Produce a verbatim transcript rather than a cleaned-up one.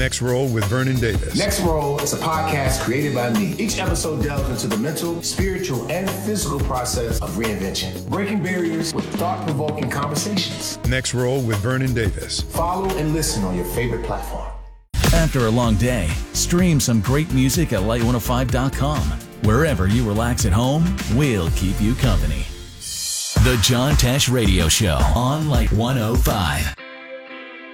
Next Roll with Vernon Davis. Next Roll is a podcast created by me. Each episode delves into the mental, spiritual, and physical process of reinvention, breaking barriers with thought-provoking conversations. Next Roll with Vernon Davis. Follow and listen on your favorite platform. After a long day, stream some great music at light one oh five dot com. Wherever you relax at home, we'll keep you company. The John Tesh Radio Show on Light one oh five.